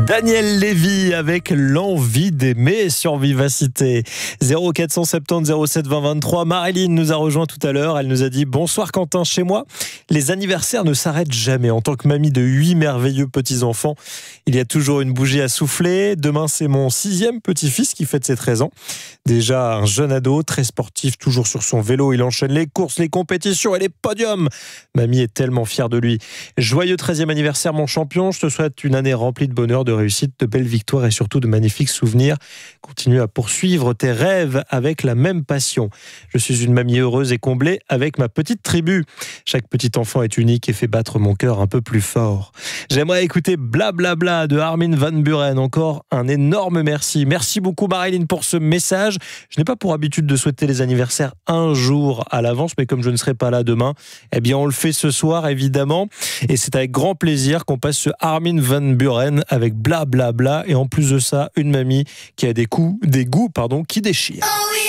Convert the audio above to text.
Daniel Lévy avec l'envie d'aimer sur Vivacité. 0470 07 20 23. Marilyn nous a rejoint tout à l'heure. Elle nous a dit: bonsoir Quentin, chez moi, les anniversaires ne s'arrêtent jamais. En tant que mamie de 8 merveilleux petits-enfants, il y a toujours une bougie à souffler. Demain, c'est mon 6e petit-fils qui fête ses 13 ans. Déjà un jeune ado, très sportif, toujours sur son vélo. Il enchaîne les courses, les compétitions et les podiums. Mamie est tellement fière de lui. Joyeux 13e anniversaire, mon champion. Je te souhaite une année remplie de bonheur, de réussite, de belles victoires et surtout de magnifiques souvenirs. Continue à poursuivre tes rêves avec la même passion. Je suis une mamie heureuse et comblée avec ma petite tribu. Chaque petit enfant est unique et fait battre mon cœur un peu plus fort. J'aimerais écouter Blablabla de Armin van Buuren. Encore un énorme merci. Merci beaucoup Marilyn pour ce message. Je n'ai pas pour habitude de souhaiter les anniversaires un jour à l'avance, mais comme je ne serai pas là demain, eh bien on le fait ce soir évidemment. Et c'est avec grand plaisir qu'on passe ce Armin van Buuren avec Blablabla. Et en plus de ça, une mamie qui a des goûts qui déchirent.